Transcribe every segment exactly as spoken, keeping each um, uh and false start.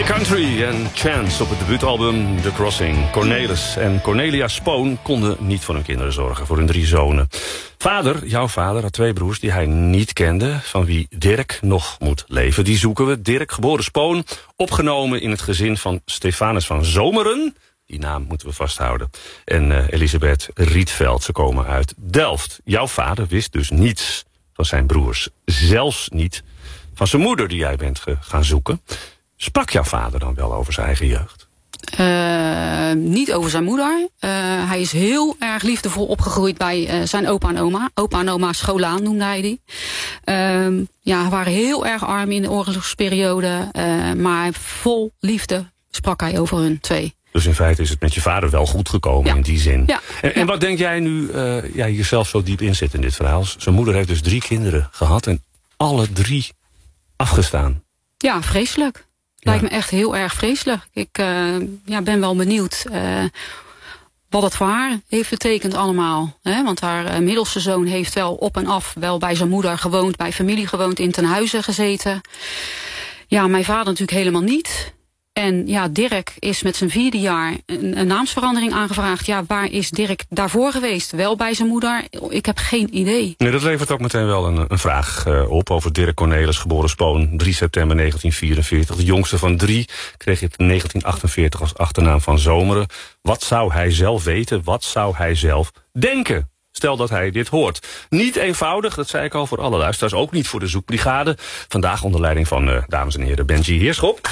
Country en Chance op het debuutalbum The Crossing. Cornelis en Cornelia Spoon konden niet voor hun kinderen zorgen, voor hun drie zonen. Vader, jouw vader, had twee broers die hij niet kende, van wie Dirk nog moet leven. Die zoeken we. Dirk, geboren Spoon, opgenomen in het gezin van Stefanus van Zomeren. Die naam moeten we vasthouden. En uh, Elisabeth Rietveld, ze komen uit Delft. Jouw vader wist dus niets van zijn broers. Zelfs niet van zijn moeder die jij bent ge- gaan zoeken. Sprak jouw vader dan wel over zijn eigen jeugd? Uh, niet over zijn moeder. Uh, hij is heel erg liefdevol opgegroeid bij uh, zijn opa en oma. Opa en oma Scholaan noemde hij die. Uh, ja, we waren heel erg arm in de oorlogsperiode. Uh, maar vol liefde sprak hij over hun twee. Dus in feite is het met je vader wel goed gekomen, ja, in die zin. Ja. En, en ja. wat denk jij nu, uh, ja, jezelf zo diep in zit in dit verhaal? Zijn moeder heeft dus drie kinderen gehad en alle drie afgestaan. Ja, vreselijk. Lijkt me echt heel erg vreselijk. Ik uh, ja, ben wel benieuwd uh, wat het voor haar heeft betekend allemaal. Hè? Want haar uh, middelste zoon heeft wel op en af wel bij zijn moeder gewoond, bij familie gewoond, in Tenhuizen gezeten. Ja, mijn vader natuurlijk helemaal niet. En ja, Dirk is met zijn vierde jaar een, een naamsverandering aangevraagd. Ja, waar is Dirk daarvoor geweest? Wel bij zijn moeder? Ik heb geen idee. Nee, dat levert ook meteen wel een, een vraag uh, op over Dirk Cornelis, geboren Spoon, drie september negentien vierenveertig. De jongste van drie, kreeg in negentien achtenveertig als achternaam van Zomeren. Wat zou hij zelf weten? Wat zou hij zelf denken? Stel dat hij dit hoort. Niet eenvoudig, dat zei ik al voor alle luisteraars. Ook niet voor de zoekbrigade. Vandaag onder leiding van, uh, dames en heren, Benji Heerschop.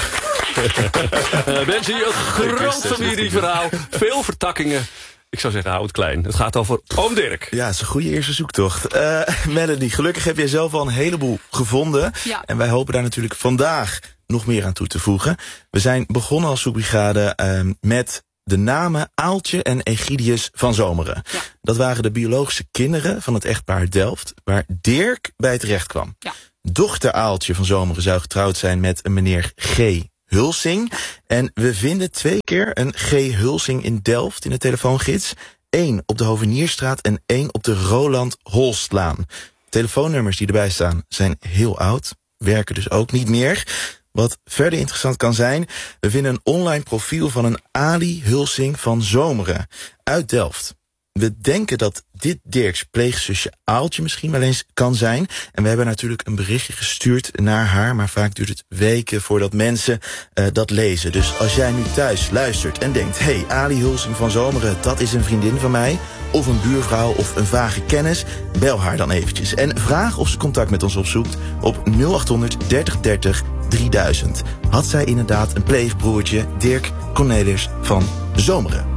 Benji, een groot familieverhaal. Veel vertakkingen. Ik zou zeggen, hou het klein. Het gaat over oom Dirk. Ja, het is een goede eerste zoektocht. Uh, Melanie, gelukkig heb jij zelf al een heleboel gevonden. Ja. En wij hopen daar natuurlijk vandaag nog meer aan toe te voegen. We zijn begonnen als zoekbrigade uh, met de namen Aaltje en Egidius van Zomeren. Ja. Dat waren de biologische kinderen van het echtpaar Delft, waar Dirk bij terecht kwam. Ja. Dochter Aaltje van Zomeren zou getrouwd zijn met een meneer G. Hulsing. En we vinden twee keer een G. Hulsing in Delft in de telefoongids. Eén op de Hovenierstraat en één op de Roland Holstlaan. Telefoonnummers die erbij staan zijn heel oud, werken dus ook niet meer. Wat verder interessant kan zijn, we vinden een online profiel van een Ali Hulsing van Zomeren uit Delft. We denken dat dit Dirks pleegzusje Aaltje misschien wel eens kan zijn. En we hebben natuurlijk een berichtje gestuurd naar haar, maar vaak duurt het weken voordat mensen uh, dat lezen. Dus als jij nu thuis luistert en denkt, hé, hey, Ali Hulsing van Zomeren, dat is een vriendin van mij, of een buurvrouw of een vage kennis, bel haar dan eventjes. En vraag of ze contact met ons opzoekt op nul achthonderd dertig dertig drieduizend. Had zij inderdaad een pleegbroertje, Dirk Cornelis van Zomeren?